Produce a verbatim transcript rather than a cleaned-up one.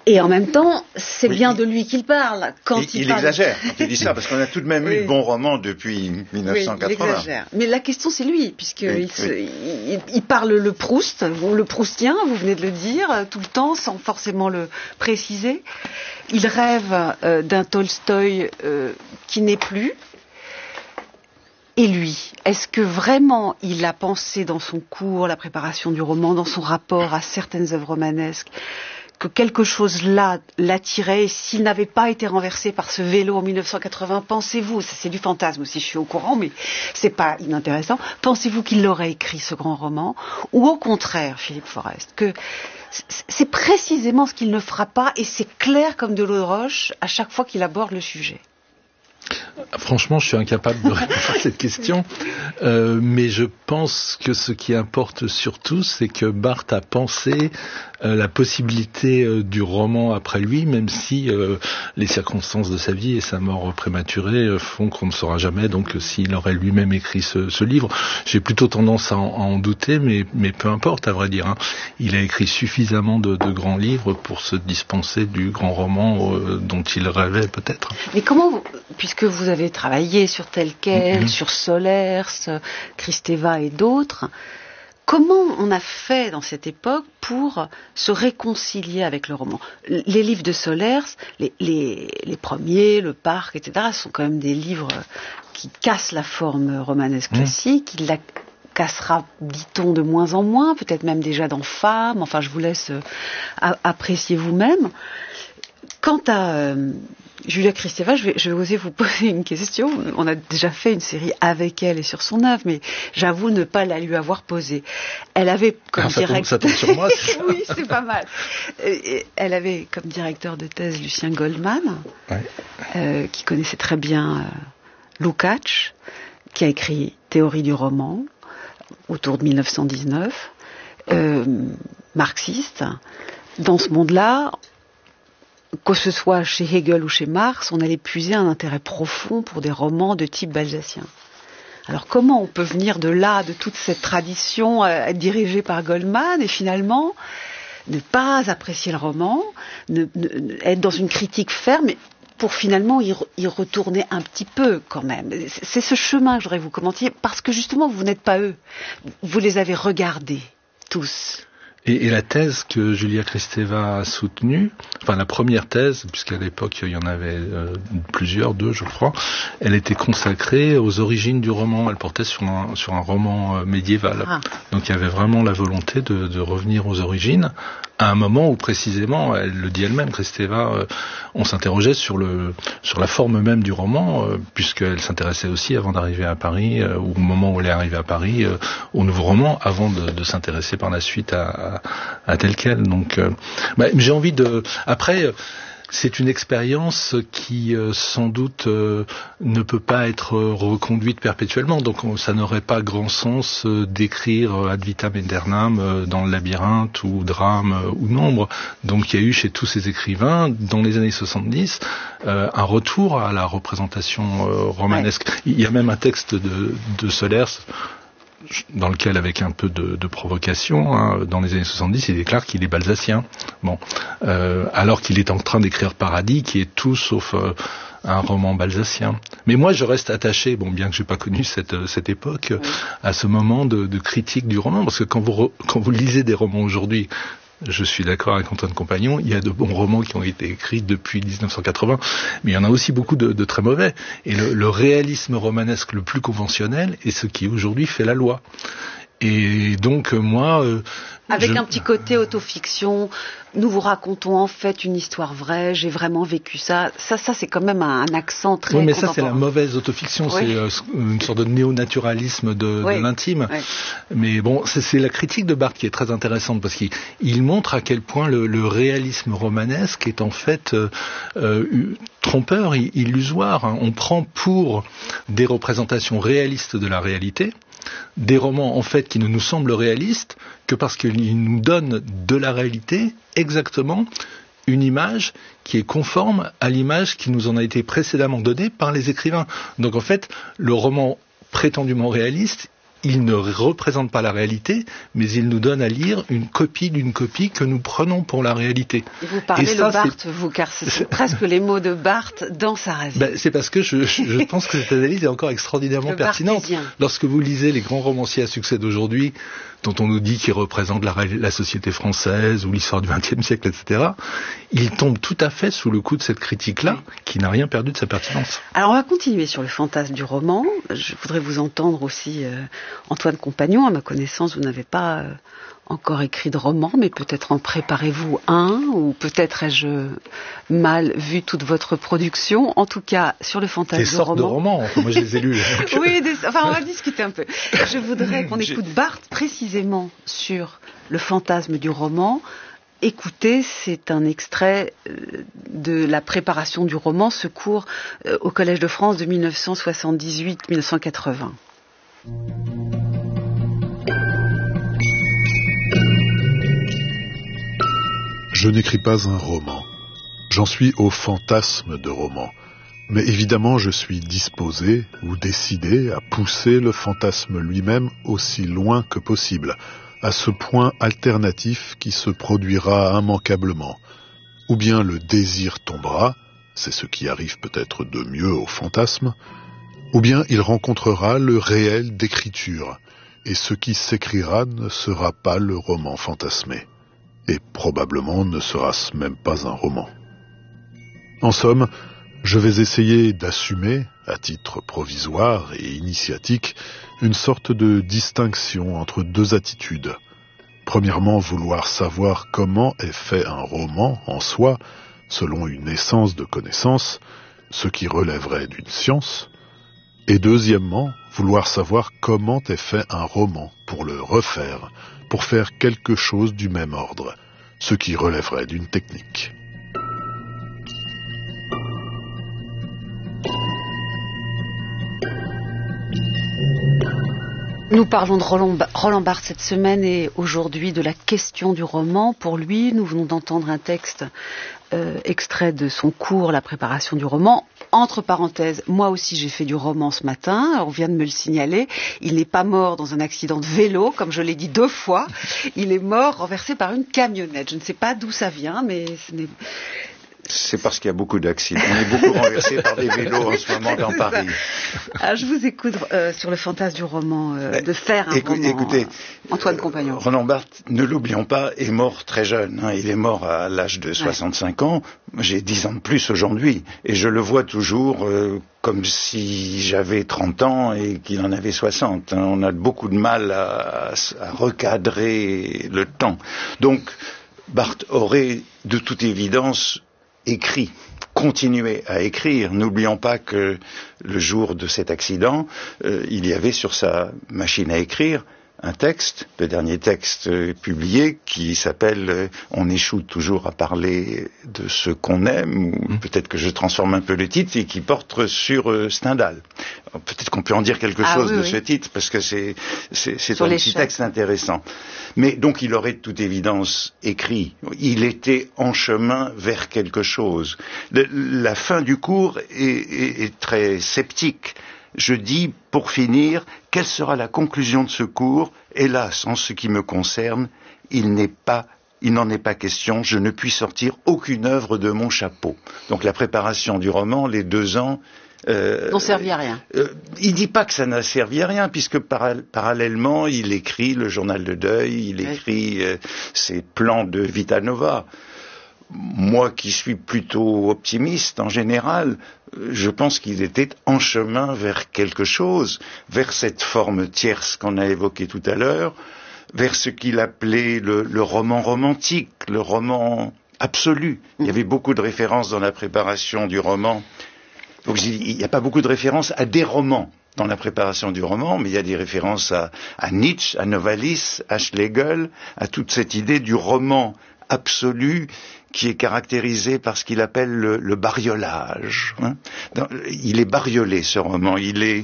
Et en même temps, c'est oui, bien il, de lui qu'il parle. Quand il, il, il parle... exagère quand il dit ça, parce qu'on a tout de même oui. eu de bons romans depuis mille neuf cent quatre-vingts. Oui, il exagère. Mais la question, c'est lui, puisqu'il oui, se, oui. il, il parle le Proust, le proustien, vous venez de le dire, tout le temps, sans forcément le préciser. Il rêve euh, d'un Tolstoï euh, qui n'est plus. Et lui, est-ce que vraiment il a pensé dans son cours, la préparation du roman, dans son rapport à certaines œuvres romanesques, que quelque chose là l'attirait, et s'il n'avait pas été renversé par ce vélo en mille neuf cent quatre-vingts, pensez-vous, ça c'est du fantasme aussi, je suis au courant, mais c'est pas inintéressant, pensez-vous qu'il aurait écrit ce grand roman, ou au contraire, Philippe Forest, que c'est précisément ce qu'il ne fera pas, et c'est clair comme de l'eau de roche à chaque fois qu'il aborde le sujet? Franchement, je suis incapable de répondre à cette question, euh, mais je pense que ce qui importe surtout, c'est que Barthes a pensé euh, la possibilité euh, du roman après lui, même si euh, les circonstances de sa vie et sa mort prématurée euh, font qu'on ne saura jamais, donc euh, s'il aurait lui-même écrit ce, ce livre. J'ai plutôt tendance à en, à en douter, mais, mais peu importe, à vrai dire. Hein. Il a écrit suffisamment de, de grands livres pour se dispenser du grand roman euh, dont il rêvait peut-être. Mais comment, vous, puisque vous avez travaillé sur Tel quel, mm-hmm. sur Solers, Kristeva et d'autres, comment on a fait dans cette époque pour se réconcilier avec le roman? Les livres de Solers, les, les, les premiers, Le Parc, et cetera, sont quand même des livres qui cassent la forme romanesque mmh. classique. Il la cassera, dit-on, de moins en moins, peut-être même déjà dans Femmes. Enfin, je vous laisse euh, apprécier vous-même. Quant à euh, Julia Kristeva, je vais, je vais oser vous poser une question. On a déjà fait une série avec elle et sur son œuvre, mais j'avoue ne pas la lui avoir posée. Elle avait comme ah, ça directeur... tombe, ça tombe sur moi. C'est oui, c'est pas mal. Elle avait comme directeur de thèse Lucien Goldman, ouais. euh, qui connaissait très bien euh, Lukács, qui a écrit Théorie du roman autour de mille neuf cent dix-neuf, euh, marxiste. Dans ce monde-là, que ce soit chez Hegel ou chez Marx, on allait puiser un intérêt profond pour des romans de type balzacien. Alors comment on peut venir de là, de toute cette tradition, euh, être dirigé par Goldman, et finalement ne pas apprécier le roman, ne, ne, être dans une critique ferme, pour finalement y, re, y retourner un petit peu quand même. C'est ce chemin que je voudrais vous commenter, parce que justement vous n'êtes pas eux, vous les avez regardés tous. Et, et la thèse que Julia Kristeva a soutenue, enfin la première thèse, puisqu'à l'époque il y en avait euh, plusieurs, deux je crois, elle était consacrée aux origines du roman. Elle portait sur un, sur un roman euh, médiéval. Ah. Donc il y avait vraiment la volonté de, de revenir aux origines, à un moment où précisément, elle le dit elle-même, Kristeva, euh, on s'interrogeait sur le sur la forme même du roman, euh, puisqu'elle s'intéressait aussi avant d'arriver à Paris, euh, ou au moment où elle est arrivée à Paris, euh, au nouveau roman, avant de, de s'intéresser par la suite à, à, à tel quel. Donc, euh, bah, j'ai envie de... Après... C'est une expérience qui, euh, sans doute, euh, ne peut pas être reconduite perpétuellement. Donc, on, ça n'aurait pas grand sens euh, d'écrire euh, Ad vitam aeternam euh, dans le labyrinthe ou Drame euh, ou Nombre. Donc, il y a eu chez tous ces écrivains, dans les années soixante-dix, euh, un retour à la représentation euh, romanesque. Ouais. Il y a même un texte de, de Solers, dans lequel, avec un peu de, de provocation, hein, dans les années soixante-dix, il déclare qu'il est balzacien. Bon, euh, alors qu'il est en train d'écrire Paradis, qui est tout sauf euh, un roman balzacien. Mais moi, je reste attaché, bon, bien que j'ai pas connu cette cette époque, oui. à ce moment de, de critique du roman, parce que quand vous re, quand vous lisez des romans aujourd'hui, je suis d'accord avec Antoine Compagnon, il y a de bons romans qui ont été écrits depuis dix-neuf cent quatre-vingts, mais il y en a aussi beaucoup de, de très mauvais. Et le, le réalisme romanesque le plus conventionnel est ce qui aujourd'hui fait la loi. Et donc moi... Euh, Avec je... un petit côté autofiction, nous vous racontons en fait une histoire vraie, j'ai vraiment vécu ça. Ça, ça c'est quand même un, un accent très... Oui, mais ça c'est la mauvaise autofiction, oui. C'est euh, une sorte de néo-naturalisme de, oui. de l'intime. Oui. Mais bon, c'est, c'est la critique de Barthes qui est très intéressante, parce qu'il il montre à quel point le, le réalisme romanesque est en fait euh, euh, trompeur, illusoire. Hein. On prend pour des représentations réalistes de la réalité des romans en fait qui ne nous semblent réalistes que parce qu'ils nous donnent de la réalité exactement une image qui est conforme à l'image qui nous en a été précédemment donnée par les écrivains. Donc en fait, le roman prétendument réaliste, il ne représente pas la réalité, mais il nous donne à lire une copie d'une copie que nous prenons pour la réalité. Et vous parlez Et ça, de Barthes, vous, car ce sont presque les mots de Barthes dans sa revue. Ben, c'est parce que je, je pense que cette analyse est encore extraordinairement Le pertinente. barthésien. Lorsque vous lisez les grands romanciers à succès d'aujourd'hui, dont on nous dit qu'ils représentent la, la société française ou l'histoire du vingtième siècle, et cetera, ils tombent tout à fait sous le coup de cette critique-là, qui n'a rien perdu de sa pertinence. Alors on va continuer sur le fantasme du roman. Je voudrais vous entendre aussi, euh, Antoine Compagnon. À ma connaissance, vous n'avez pas euh, encore écrit de roman, mais peut-être en préparez-vous un, ou peut-être ai-je mal vu toute votre production. En tout cas, sur le fantasme des du sortes roman. de romans, enfin, moi je les ai lus. Donc... oui, des... enfin on va discuter un peu. Je voudrais qu'on écoute Barthes précisément sur le fantasme du roman. Écoutez, c'est un extrait de la préparation du roman, ce cours au Collège de France de mille neuf cent soixante-dix-huit à mille neuf cent quatre-vingts. Je n'écris pas un roman. J'en suis au fantasme de roman. Mais évidemment, je suis disposé ou décidé à pousser le fantasme lui-même aussi loin que possible, à ce point alternatif qui se produira immanquablement. Ou bien le désir tombera, c'est ce qui arrive peut-être de mieux au fantasme, ou bien il rencontrera le réel d'écriture, et ce qui s'écrira ne sera pas le roman fantasmé, et probablement ne sera-ce même pas un roman. En somme, je vais essayer d'assumer, à titre provisoire et initiatique, une sorte de distinction entre deux attitudes. Premièrement, vouloir savoir comment est fait un roman en soi, selon une essence de connaissance, ce qui relèverait d'une science. Et deuxièmement, vouloir savoir comment est fait un roman pour le refaire, pour faire quelque chose du même ordre, ce qui relèverait d'une technique. Nous parlons de Roland, Roland Barthes cette semaine et aujourd'hui de la question du roman. Pour lui, nous venons d'entendre un texte euh, extrait de son cours, la préparation du roman. Entre parenthèses, moi aussi j'ai fait du roman ce matin, on vient de me le signaler. Il n'est pas mort dans un accident de vélo, comme je l'ai dit deux fois. Il est mort renversé par une camionnette. Je ne sais pas d'où ça vient, mais ce n'est... C'est parce qu'il y a beaucoup d'accidents. On est beaucoup renversés par des vélos en ce moment dans Paris. Alors, je vous écoute euh, sur le fantasme du roman, euh, de faire un Écou- roman. Écoutez, Antoine Compagnon. Roland Barthes, ne l'oublions pas, est mort très jeune. Hein. Il est mort à l'âge de soixante-cinq ans. J'ai dix ans de plus aujourd'hui. Et je le vois toujours euh, comme si j'avais trente ans et qu'il en avait soixante. Hein. On a beaucoup de mal à, à recadrer le temps. Donc, Barthes aurait de toute évidence écrit, continuer à écrire. N'oublions pas que le jour de cet accident, euh, il y avait sur sa machine à écrire un texte, le dernier texte euh, publié, qui s'appelle euh, « On échoue toujours à parler de ce qu'on aime », ou mmh. peut-être que je transforme un peu le titre, et qui porte sur euh, Stendhal. Alors, peut-être qu'on peut en dire quelque ah, chose oui, de oui. ce titre, parce que c'est, c'est, c'est un petit texte intéressant. Mais donc il aurait de toute évidence écrit. Il était en chemin vers quelque chose. Le, la fin du cours est, est, est très sceptique. Je dis, pour finir, quelle sera la conclusion de ce cours ? Hélas, en ce qui me concerne, il n'est pas, il n'en est pas question, je ne puis sortir aucune œuvre de mon chapeau. Donc la préparation du roman, les deux ans... Euh, n'ont servi à rien. Euh, il dit pas que ça n'a servi à rien, puisque para- parallèlement, il écrit le journal de deuil, il écrit euh, ses plans de Vita Nova. Moi qui suis plutôt optimiste en général, je pense qu'il était en chemin vers quelque chose, vers cette forme tierce qu'on a évoquée tout à l'heure, vers ce qu'il appelait le, le roman romantique, le roman absolu. Mmh. Il y avait beaucoup de références dans la préparation du roman. Donc il n'y a pas beaucoup de références à des romans dans la préparation du roman, mais il y a des références à, à Nietzsche, à Novalis, à Schlegel, à toute cette idée du roman absolu qui est caractérisé par ce qu'il appelle le, le bariolage. Hein. Il est bariolé, ce roman. Il est,